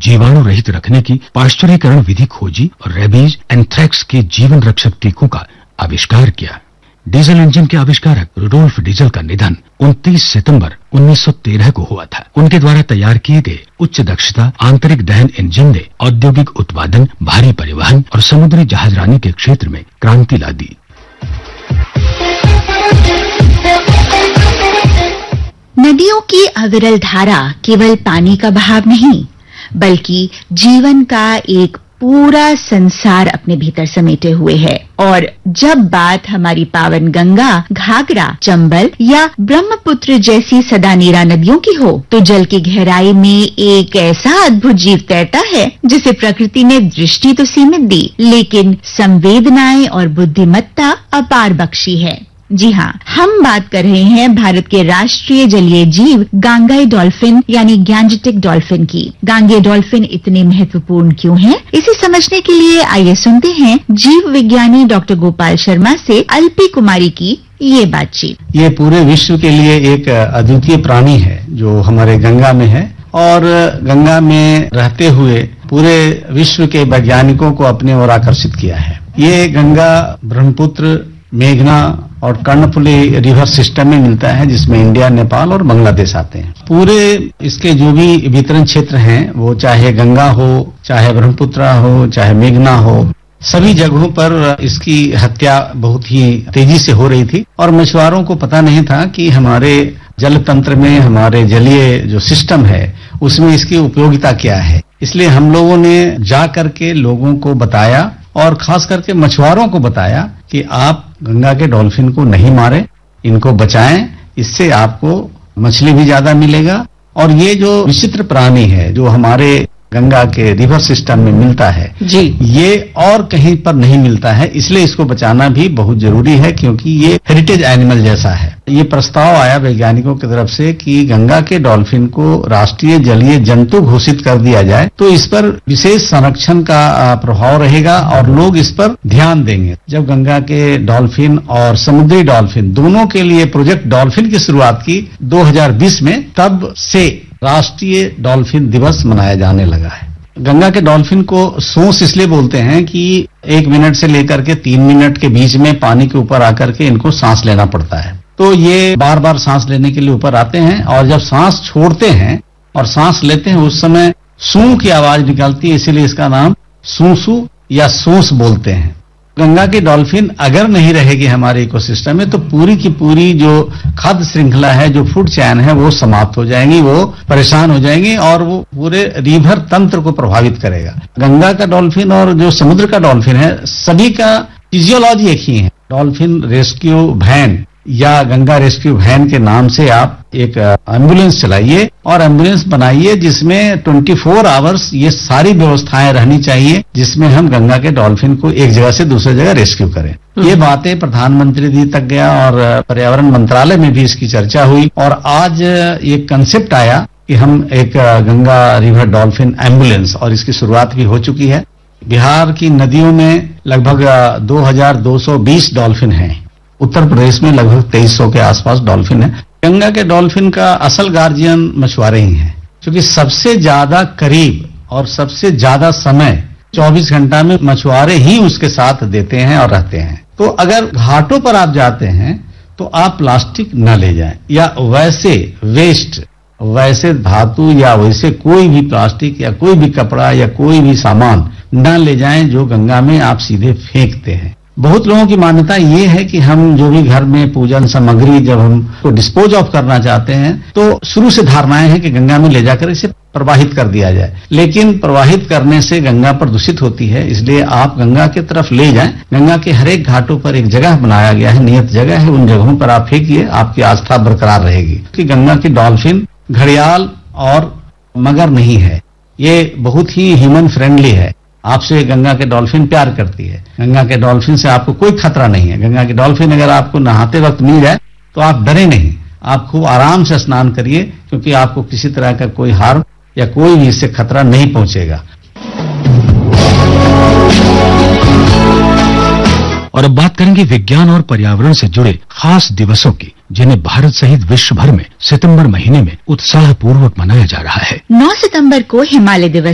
जीवाणु रहित रखने की पाश्चुरीकरण विधि खोजी और रेबीज, एंथ्रेक्स के जीवन रक्षक टीकों का आविष्कार किया। डीजल इंजन के आविष्कारक रुडोल्फ डीजल का निधन 29 सितंबर 1913 को हुआ था। उनके द्वारा तैयार किए गए उच्च दक्षता आंतरिक दहन इंजन ने औद्योगिक उत्पादन, भारी परिवहन और समुद्री जहाजरानी के क्षेत्र में क्रांति ला दी। नदियों की अविरल धारा केवल पानी का बहाव नहीं, बल्कि जीवन का एक पूरा संसार अपने भीतर समेटे हुए है। और जब बात हमारी पावन गंगा, घाघरा, चंबल या ब्रह्मपुत्र जैसी सदा नीरा नदियों की हो, तो जल की गहराई में एक ऐसा अद्भुत जीव तैरता है जिसे प्रकृति ने दृष्टि तो सीमित दी, लेकिन संवेदनाएं और बुद्धिमत्ता अपार बख्शी है। जी हाँ, हम बात कर रहे हैं भारत के राष्ट्रीय जलीय जीव गांगेय डॉल्फिन यानी गैंजेटिक डॉल्फिन की। गांगेय डॉल्फिन इतने महत्वपूर्ण क्यों हैं? इसे समझने के लिए आइए सुनते हैं जीव विज्ञानी डॉक्टर गोपाल शर्मा से अल्पी कुमारी की ये बातचीत। ये पूरे विश्व के लिए एक अद्वितीय प्राणी है जो हमारे गंगा में है और गंगा में रहते हुए पूरे विश्व के वैज्ञानिकों को अपने ओर आकर्षित किया है। ये गंगा, ब्रह्मपुत्र, मेघना और कर्णफुली रिवर सिस्टम में मिलता है, जिसमें इंडिया, नेपाल और बांग्लादेश आते हैं। पूरे इसके जो भी वितरण क्षेत्र हैं, वो चाहे गंगा हो, चाहे ब्रह्मपुत्र हो, चाहे मेघना हो, सभी जगहों पर इसकी हत्या बहुत ही तेजी से हो रही थी और मछुआरों को पता नहीं था कि हमारे जल तंत्र में, हमारे जलीय जो सिस्टम है, उसमें इसकी उपयोगिता क्या है। इसलिए हम लोगों ने जा करके लोगों को बताया और खास करके मछुआरों को बताया कि आप गंगा के डॉल्फिन को नहीं मारें, इनको बचाएं, इससे आपको मछली भी ज्यादा मिलेगा। और ये जो विचित्र प्राणी है जो हमारे गंगा के रिवर सिस्टम में मिलता है जी, ये और कहीं पर नहीं मिलता है, इसलिए इसको बचाना भी बहुत जरूरी है क्योंकि ये हेरिटेज एनिमल जैसा है। ये प्रस्ताव आया वैज्ञानिकों की तरफ से कि गंगा के डॉल्फिन को राष्ट्रीय जलीय जंतु घोषित कर दिया जाए, तो इस पर विशेष संरक्षण का प्रभाव रहेगा और लोग इस पर ध्यान देंगे। जब गंगा के डॉल्फिन और समुद्री डॉल्फिन दोनों के लिए प्रोजेक्ट डॉल्फिन की शुरुआत की 2020 में, तब से राष्ट्रीय डॉल्फिन दिवस मनाया जाने लगा है। गंगा के डॉल्फिन को सोंस इसलिए बोलते हैं कि 1 मिनट से लेकर के 3 मिनट के बीच में पानी के ऊपर आकर के इनको सांस लेना पड़ता है। तो ये बार बार सांस लेने के लिए ऊपर आते हैं और जब सांस छोड़ते हैं और सांस लेते हैं उस समय सू की आवाज निकलती है, इसीलिए इसका नाम सूसू या सोंस बोलते हैं। गंगा की डॉल्फिन अगर नहीं रहेगी हमारे इकोसिस्टम में तो पूरी की पूरी जो खाद्य श्रृंखला है, जो फूड चैन है, वो समाप्त हो जाएंगी, वो परेशान हो जाएंगी और वो पूरे रिवर तंत्र को प्रभावित करेगा। गंगा का डॉल्फिन और जो समुद्र का डॉल्फिन है, सभी का फिजियोलॉजी एक ही है। डॉल्फिन रेस्क्यू वैन या गंगा रेस्क्यू वैन के नाम से आप एक एम्बुलेंस चलाइए और एम्बुलेंस बनाइए जिसमें 24 आवर्स ये सारी व्यवस्थाएं रहनी चाहिए, जिसमें हम गंगा के डॉल्फिन को एक जगह से दूसरी जगह रेस्क्यू करें। ये बातें प्रधानमंत्री जी तक गया और पर्यावरण मंत्रालय में भी इसकी चर्चा हुई और आज ये कंसेप्ट आया कि हम एक गंगा रिवर डॉल्फिन एम्बुलेंस, और इसकी शुरुआत भी हो चुकी है। बिहार की नदियों में लगभग 2220 डॉल्फिन हैं। उत्तर प्रदेश में लगभग 2300 के आसपास डॉल्फिन है। गंगा के डॉल्फिन का असल गार्जियन मछुआरे ही हैं, क्योंकि सबसे ज्यादा करीब और सबसे ज्यादा समय 24 घंटा में मछुआरे ही उसके साथ देते हैं और रहते हैं। तो अगर घाटों पर आप जाते हैं तो आप प्लास्टिक न ले जाएं या वैसे वेस्ट, वैसे धातु या वैसे कोई भी प्लास्टिक या कोई भी कपड़ा या कोई भी सामान न ले जाएं जो गंगा में आप सीधे फेंकते हैं। बहुत लोगों की मान्यता ये है कि हम जो भी घर में पूजन सामग्री जब हम को डिस्पोज ऑफ करना चाहते हैं तो शुरू से धारणाएं हैं कि गंगा में ले जाकर इसे प्रवाहित कर दिया जाए, लेकिन प्रवाहित करने से गंगा प्रदूषित होती है। इसलिए आप गंगा की तरफ ले जाएं। गंगा के हर एक घाटों पर एक जगह बनाया गया है, नियत जगह है, उन जगहों पर आप फेंकिए, आपकी आस्था बरकरार रहेगी। कि गंगा की डॉल्फिन घड़ियाल और मगर नहीं है, ये बहुत ही ह्यूमन फ्रेंडली है। आपसे गंगा के डॉल्फिन प्यार करती है। गंगा के डॉल्फिन से आपको कोई खतरा नहीं है। गंगा की डॉल्फिन अगर आपको नहाते वक्त मिल जाए तो आप डरे नहीं, आप खूब आराम से स्नान करिए, क्योंकि आपको किसी तरह का कोई हार्म या कोई भी इससे खतरा नहीं पहुंचेगा। और अब बात करेंगे विज्ञान और पर्यावरण से जुड़े खास दिवसों की, जिन्हें भारत सहित विश्व भर में सितंबर महीने में उत्साहपूर्वक मनाया जा रहा है। 9 सितंबर को हिमालय दिवस